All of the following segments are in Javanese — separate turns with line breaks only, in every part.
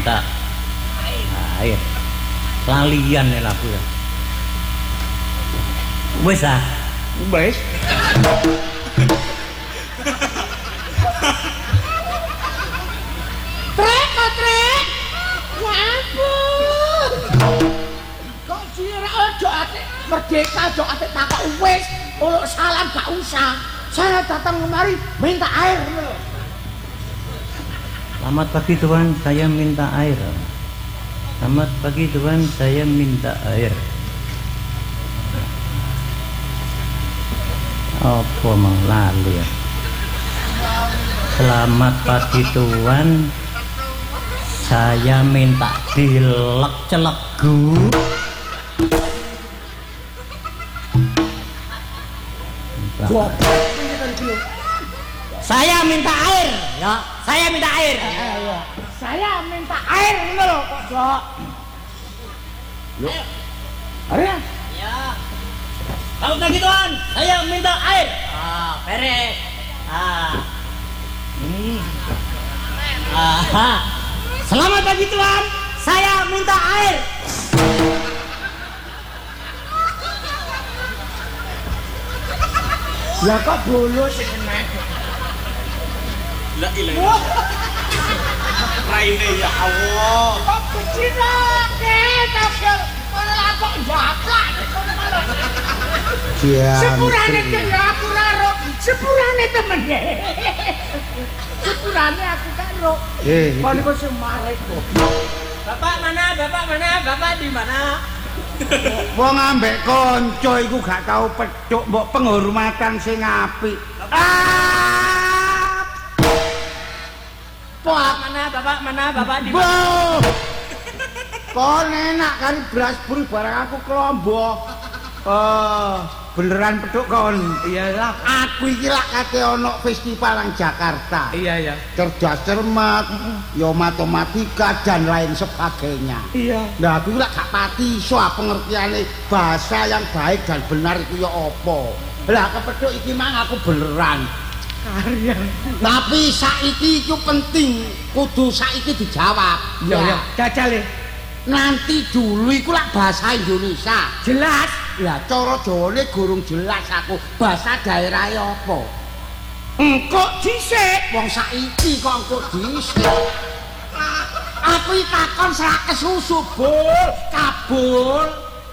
minta air. Lalian nek lagu ya. Wis ah.
Wis.
Trek kok trek. Ya ampun. Kok sira ojo ate merdeka ojo ate takok wis, uluk salam gak usah. Saya datang kemari minta air.
Selamat pagi Tuhan, saya minta air. Selamat pagi Tuhan, saya minta air. Apa mau lalu ya? Selamat pagi Tuhan, saya minta dilek celegu. Saya minta air, ya. Saya minta air.
Saya minta air ngono lho kok, Dok.
Yuk. Ayo.
Ya. Selamat pagi Tuhan, saya minta air. Ah, beres. Ah. Aha. Selamat pagi Tuhan, saya minta air.
Lah kok bolos sih kena.
La ilaha. Raine ya Allah.
Kok becinoke tak ora kok japlak. Sepurane dhewe aku karo, sepurane temen. Sepurane aku karo. Kon iku semare kok.
Bapak mana? Bapak mana? Bapak di mana?
Wong ambek kanca iku gak tau pedhok mbok penghormatan sing apik.
Bapak mana? Bapak mana? Bapak di mana?
Kon enak kan beras buri barang aku kelombok. Beneran pedhok kon.
Iyalah.
Aku iki lak kate ana festival nang Jakarta.
Iya.
Cerdas cermat, ya matematika dan lain sebagainya.
Iya.
Nah, aku lak gak pati iso pengertiane bahasa yang baik dan benar itu ya apa. Lah kepethuk iki mang aku beneran.
Karya.
Tapi saiki itu penting, kudu saiki dijawab.
Iya. Jajal
Nanti dulu iku lak bahasa Indonesia.
jelas.
Lah cara Jawane gurung jelas aku. Bahasa daerah apa?
Engko dhisik.
Wong saiki kok engko dhisik. Aku iki takon serak kesusu, Bul. Kabul.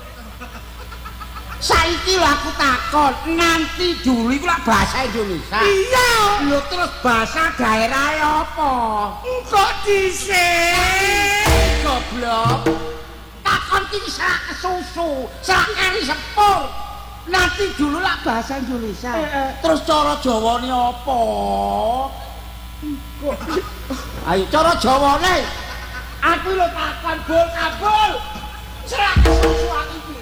Saiki lho aku takon, nanti dulu iku lak bahasa Indonesia.
Iya.
Lho terus bahasa daerah apa?
Engko dhisik.
Goblok. Takon iki serak kesusu, serak kari sepur. Nanti dulu lak bahasa Indonesia. Terus cara Jawane apa? Ayo cara Jawane. Aku lho takon Bul kabul. Serak kesusu aku iki.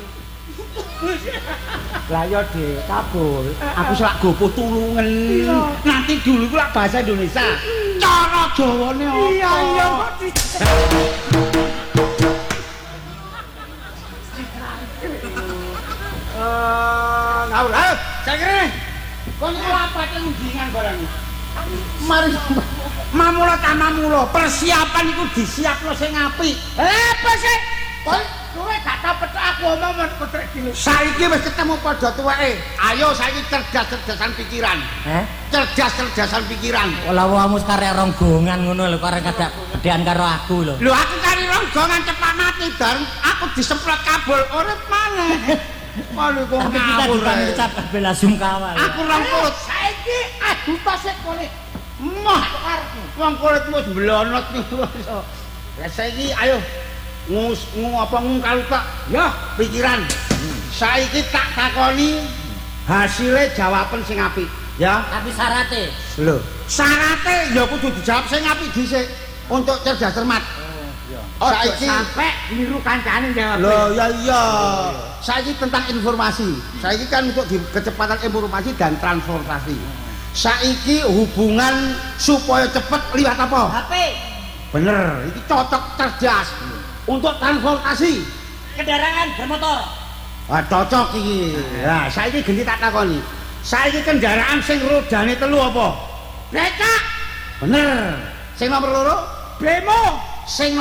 Lah ya Dik, kabul. Aku selak gopo tulungen. Nanti dulu iku lak bahasa Indonesia. Cara Jawane apa?
Iya kok
ngawur. Ayo, saya kira. Kon iku lapate ngendingan barang. Mari mamula ta mamula, persiapan iku disiapno sing apik.
apa sih? Kon kowe gak tau petuk aku omong men petuk dino.
Saiki wis ketemu padha tuweke. Ayo saiki cerdas-cerdasan pikiran. Cerdas-cerdasan pikiran.
Ola wamu karek ronggongan ngono lho karek kadak gedean karo aku lho.
Lho aku kari ronggongan cepat mati bareng aku disemprot kabel urip maneh. Malu kok
Tapi kita bukan mengucapkan bela sungkawa.
Aku rong kulit.
Saiki adu pasek kulit.
Mah wong kulit wis blonot niku. Lah saiki ayo ngungkal tak ya pikiran. Saiki tak takoni hasilnya jawaban sing apik ya.
Tapi syaratnya
Lho, syaratnya ya kudu dijawab sing apik dhisik untuk cerdas cermat.
Saiki sampai niru kancane jawab.
Loh ya iya. Saiki tentang informasi. Saiki kan untuk kecepatan informasi dan transportasi. Saiki hubungan supaya cepet liwat apa?
HP
Bener, ini cocok cerdas. Untuk transportasi
kendaraan bermotor.
Wah cocok iki. Nah, saiki genti tak takoni. Saiki kendaraan sing rodane telu apa?
Becak.
Bener. Sing nomor loro?
Bemo.
Sing